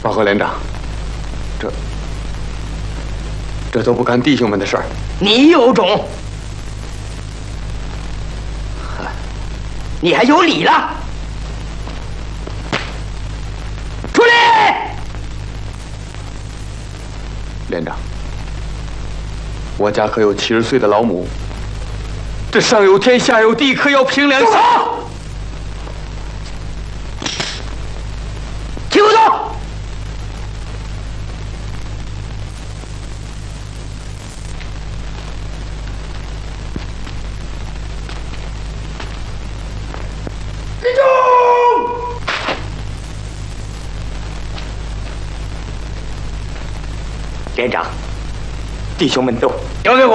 报告连长，这都不干弟兄们的事儿。 你有种！你还有理了？出来！ 连长，我家可有70岁的老母，这上有天下有地，可要凭良心。 听不懂！立正！连长，弟兄们都交给我。